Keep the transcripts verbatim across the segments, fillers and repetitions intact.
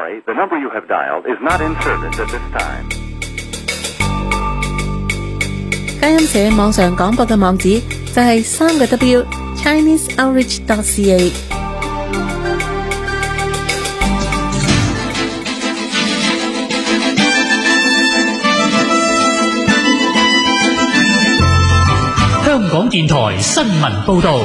sorry, the number you have dialed is not in service at this time. 佳音社網上廣播嘅網址就係三個 W Chinese Outreach dot C A。 香港電台新聞報道。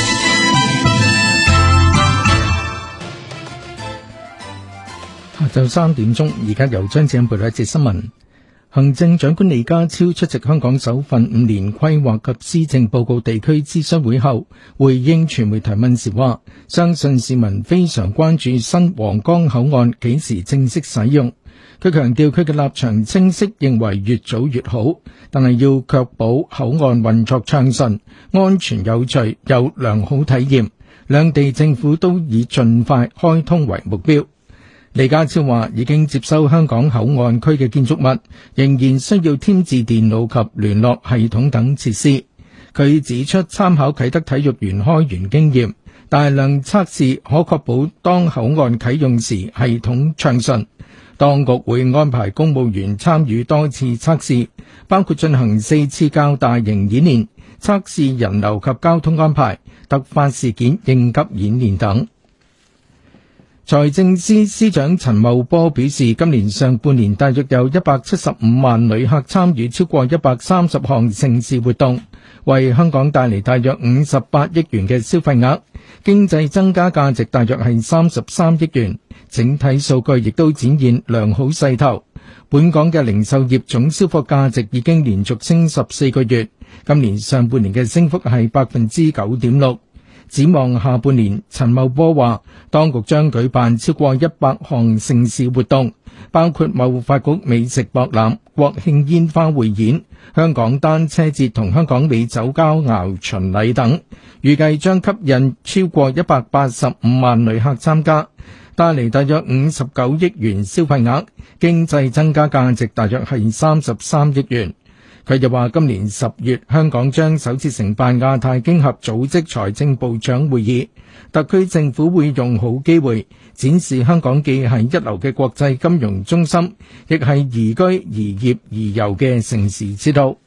下晝三點鐘，而家由張子欣報道一節新聞。行政長官李家超出席香港首份五年規劃及施政報告地區諮詢會後，回應傳媒提問時話，相信市民非常關注新皇崗口岸幾時正式使用。佢強調佢嘅立場清晰，認為越早越好，但係要確保口岸運作暢順、安全有序、有良好體驗。兩地政府都以盡快開通為目標。李家超話已經接收香港口岸區嘅建築物，仍然需要添置電腦及聯絡系統等設施。佢指出，參考啟德體育園開園經驗，大量測試可確保當口岸啟用時系統暢順。當局會安排公務員參與多次測試，包括進行四次較大型演練，測試人流及交通安排、突發事件應急演練等。財政司司長陳茂波表示，今年上半年大約有一百七十五萬旅客參與超過一百三十項盛事活動，為香港帶嚟大約五十八億元嘅消費額，經濟增加價值大約係三十三億元。整體數據亦都展現良好勢頭。本港嘅零售業總銷貨價值已經連續升十四個月，今年上半年嘅升幅係百分之九點六。展望下半年，陳茂波話，當局將舉辦超過一百項盛事活動，包括貿發局美食博覽、國慶煙花匯演、香港單車節同香港美酒佳餚巡禮等，預計將吸引超過一百八十五萬旅客參加，帶嚟大約五十九億元消費額，經濟增加價值大約係三十三億元。佢又話，今年十月香港將首次承辦亞太經合組織財政部長會議，特區政府會用好機會展示香港既係一流嘅國際金融中心，亦係宜居宜業宜遊嘅城市之都。